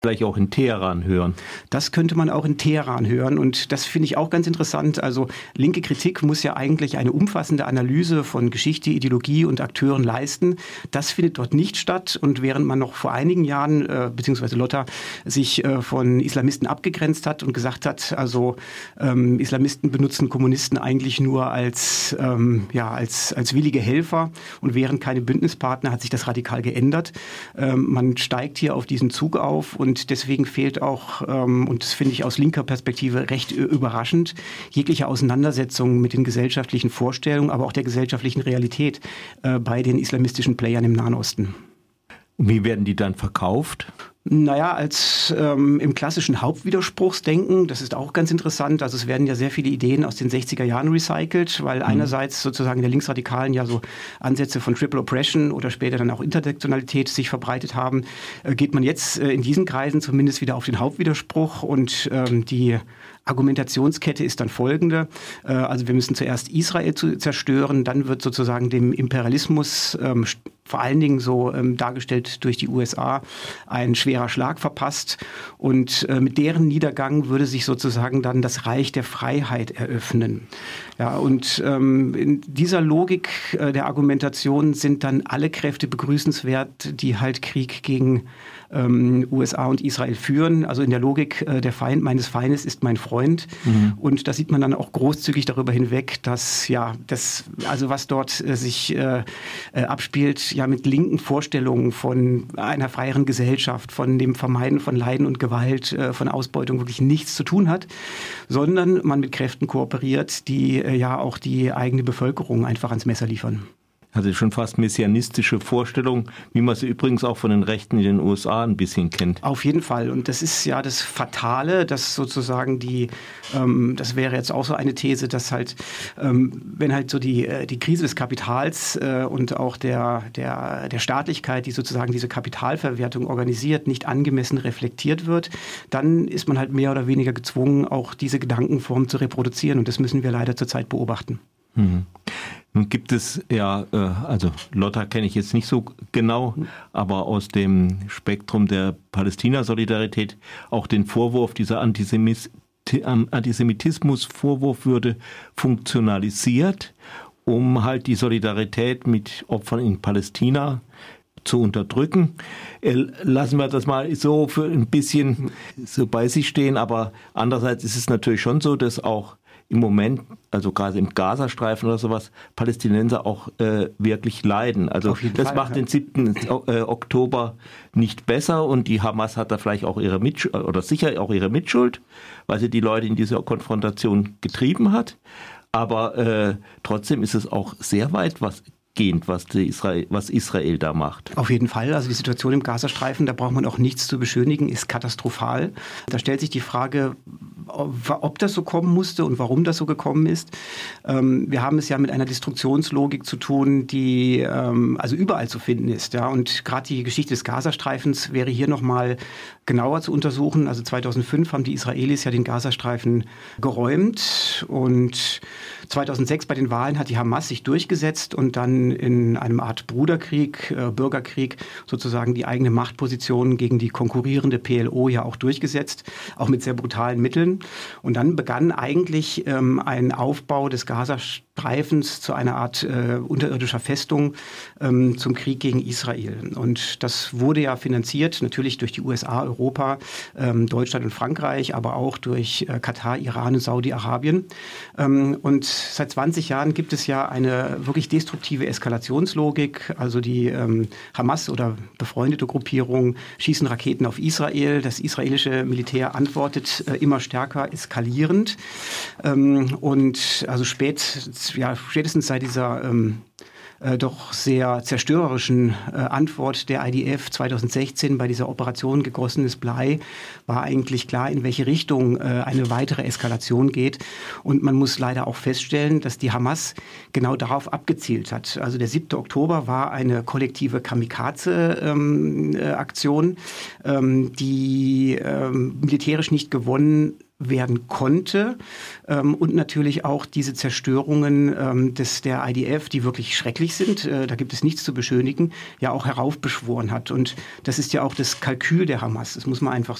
vielleicht auch in Teheran hören. Das könnte man auch in Teheran hören und das finde ich auch ganz interessant. Also linke Kritik muss ja eigentlich eine umfassende Analyse von Geschichte, Ideologie und Akteuren leisten. Das findet dort nicht statt und während man noch vor einigen Jahren, beziehungsweise Lotter, sich von Islamisten abgegrenzt hat und gesagt hat, also Islamisten benutzen Kommunisten eigentlich nur als willige Helfer und wären keine Bündnispartner, hat sich das radikal geändert. Man steigt hier auf diesen Zug auf und deswegen fehlt auch, und das finde ich aus linker Perspektive recht überraschend, jegliche Auseinandersetzung mit den gesellschaftlichen Vorstellungen, aber auch der gesellschaftlichen Realität bei den islamistischen Playern im Nahen Osten. Wie werden die dann verkauft? Naja, als im klassischen Hauptwiderspruchsdenken, das ist auch ganz interessant. Also es werden ja sehr viele Ideen aus den 60er Jahren recycelt, weil einerseits sozusagen der Linksradikalen ja so Ansätze von Triple Oppression oder später dann auch Intersektionalität sich verbreitet haben, geht man jetzt in diesen Kreisen zumindest wieder auf den Hauptwiderspruch und die Argumentationskette ist dann folgende. Also wir müssen zuerst Israel zerstören, dann wird sozusagen dem Imperialismus vor allen Dingen so dargestellt durch die USA, ein schwerer Schlag verpasst. Und mit deren Niedergang würde sich sozusagen dann das Reich der Freiheit eröffnen. Ja, und in dieser Logik der Argumentation sind dann alle Kräfte begrüßenswert, die halt Krieg gegen USA und Israel führen. Also in der Logik, der Feind meines Feindes ist mein Freund. Und da sieht man dann auch großzügig darüber hinweg, dass was dort sich abspielt, ja mit linken Vorstellungen von einer freieren Gesellschaft, von dem Vermeiden von Leiden und Gewalt, von Ausbeutung wirklich nichts zu tun hat, sondern man mit Kräften kooperiert, die auch die eigene Bevölkerung einfach ans Messer liefern. Also schon fast messianistische Vorstellung, wie man sie übrigens auch von den Rechten in den USA ein bisschen kennt. Auf jeden Fall. Und das ist ja das Fatale, dass sozusagen das wäre jetzt auch so eine These, dass halt, wenn halt so die Krise des Kapitals und auch der Staatlichkeit, die sozusagen diese Kapitalverwertung organisiert, nicht angemessen reflektiert wird, dann ist man halt mehr oder weniger gezwungen, auch diese Gedankenform zu reproduzieren. Und das müssen wir leider zurzeit beobachten. Nun gibt es also Lotter kenne ich jetzt nicht so genau, aber aus dem Spektrum der Palästina-Solidarität auch den Vorwurf, dieser Antisemitismus-Vorwurf würde funktionalisiert, um halt die Solidarität mit Opfern in Palästina zu unterdrücken. Lassen wir das mal so für ein bisschen so bei sich stehen, aber andererseits ist es natürlich schon so, dass auch im Moment, also gerade im Gazastreifen oder sowas, Palästinenser auch wirklich leiden. Also das macht den 7. Oktober nicht besser und die Hamas hat da vielleicht auch sicher auch ihre Mitschuld, weil sie die Leute in diese Konfrontation getrieben hat. Aber trotzdem ist es auch sehr weit was Israel da macht. Auf jeden Fall. Also die Situation im Gazastreifen, da braucht man auch nichts zu beschönigen, ist katastrophal. Da stellt sich die Frage, ob das so kommen musste und warum das so gekommen ist. Wir haben es ja mit einer Destruktionslogik zu tun, die also überall zu finden ist. Ja? Und gerade die Geschichte des Gazastreifens wäre hier nochmal genauer zu untersuchen. Also 2005 haben die Israelis ja den Gazastreifen geräumt und 2006 bei den Wahlen hat die Hamas sich durchgesetzt und dann in einem Art Bruderkrieg, Bürgerkrieg sozusagen die eigene Machtposition gegen die konkurrierende PLO ja auch durchgesetzt, auch mit sehr brutalen Mitteln. Und dann begann eigentlich ein Aufbau des Gazastreifens zu einer Art unterirdischer Festung zum Krieg gegen Israel. Und das wurde ja finanziert, natürlich durch die USA, Europa, Deutschland und Frankreich, aber auch durch Katar, Iran und Saudi-Arabien. Und seit 20 Jahren gibt es ja eine wirklich destruktive Eskalationslogik. Also die Hamas oder befreundete Gruppierungen schießen Raketen auf Israel. Das israelische Militär antwortet immer stärker eskalierend. Und also spätestens seit dieser doch sehr zerstörerischen Antwort der IDF 2016 bei dieser Operation gegossenes Blei war eigentlich klar, in welche Richtung eine weitere Eskalation geht. Und man muss leider auch feststellen, dass die Hamas genau darauf abgezielt hat. Also der 7. Oktober war eine kollektive Kamikaze-Aktion, die militärisch nicht gewonnen werden konnte und natürlich auch diese Zerstörungen der IDF, die wirklich schrecklich sind, da gibt es nichts zu beschönigen, ja auch heraufbeschworen hat. Und das ist ja auch das Kalkül der Hamas, das muss man einfach